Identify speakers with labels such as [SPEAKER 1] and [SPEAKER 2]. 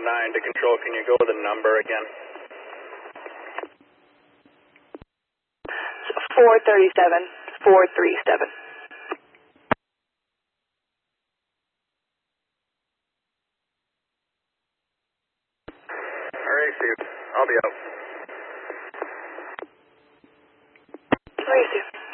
[SPEAKER 1] to control. Can you go with the number again?
[SPEAKER 2] 437, 437.
[SPEAKER 1] Received. I'll be out.
[SPEAKER 2] Received.